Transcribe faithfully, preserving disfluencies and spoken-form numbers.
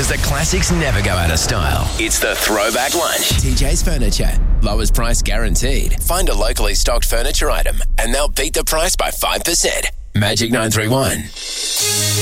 Because the classics never go out of style. It's the Throwback Lunch. T J's Furniture. Lowest price guaranteed. Find a locally stocked furniture item and they'll beat the price by five percent. Magic nine three one.